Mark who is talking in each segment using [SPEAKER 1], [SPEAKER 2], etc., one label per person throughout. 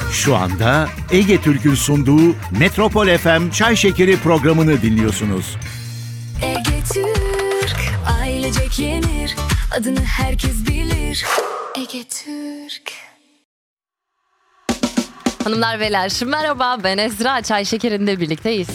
[SPEAKER 1] Şu anda Ege Türk'ün sunduğu Metropol FM Çay Şekeri programını dinliyorsunuz.
[SPEAKER 2] Ege Türk, ailecek yenir, adını herkes bilir. Ege Türk.
[SPEAKER 3] Hanımlar beyler merhaba, ben Ezra, Çay Şekeri'nde birlikteyiz.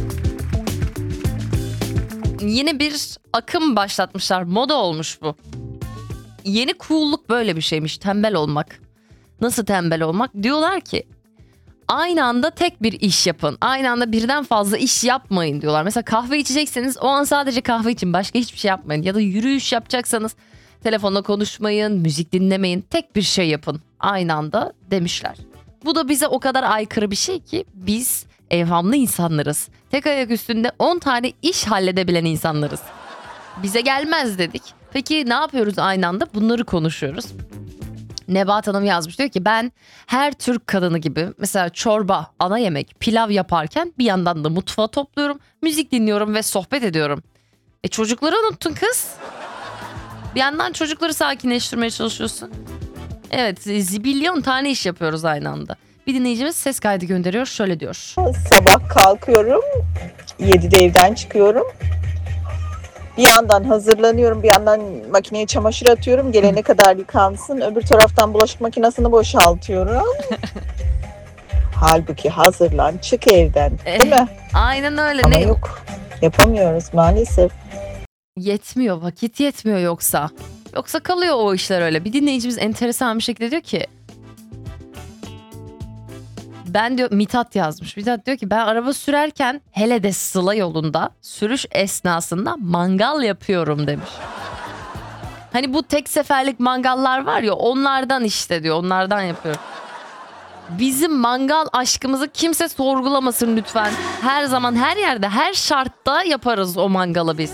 [SPEAKER 3] Yeni bir akım başlatmışlar, moda olmuş bu. Yeni cool'luk böyle bir şeymiş, tembel olmak. Nasıl tembel olmak? Diyorlar ki aynı anda tek bir iş yapın. Aynı anda birden fazla iş yapmayın diyorlar. Mesela kahve içecekseniz o an sadece kahve için, başka hiçbir şey yapmayın. Ya da yürüyüş yapacaksanız telefonla konuşmayın, müzik dinlemeyin. Tek bir şey yapın aynı anda demişler. Bu da bize o kadar aykırı bir şey ki biz evhamlı insanlarız. Tek ayak üstünde 10 tane iş halledebilen insanlarız. Bize gelmez dedik. Peki ne yapıyoruz aynı anda? Bunları konuşuyoruz. Nebahat Hanım yazmış, diyor ki ben her Türk kadını gibi mesela çorba, ana yemek, pilav yaparken bir yandan da mutfağı topluyorum, müzik dinliyorum ve sohbet ediyorum. Çocukları unuttun kız. Bir yandan çocukları sakinleştirmeye çalışıyorsun. Evet, zibilyon tane iş yapıyoruz aynı anda. Bir dinleyicimiz ses kaydı gönderiyor, şöyle diyor.
[SPEAKER 4] Sabah kalkıyorum, 7'de evden çıkıyorum. Bir yandan hazırlanıyorum, bir yandan makineye çamaşır atıyorum. Gelene kadar yıkansın. Öbür taraftan bulaşık makinesini boşaltıyorum. Halbuki hazırlan, çık evden. Değil mi?
[SPEAKER 3] Aynen öyle.
[SPEAKER 4] Ama yok, yapamıyoruz maalesef.
[SPEAKER 3] Yetmiyor, vakit yetmiyor yoksa. Yoksa kalıyor o işler öyle. Bir dinleyicimiz enteresan bir şekilde diyor ki ben diyor, Mithat yazmış. Mithat diyor ki ben araba sürerken, hele de Sıla yolunda sürüş esnasında mangal yapıyorum demiş. Hani bu tek seferlik mangallar var ya, onlardan işte diyor, onlardan yapıyorum. Bizim mangal aşkımızı kimse sorgulamasın lütfen. Her zaman, her yerde, her şartta yaparız o mangalı biz.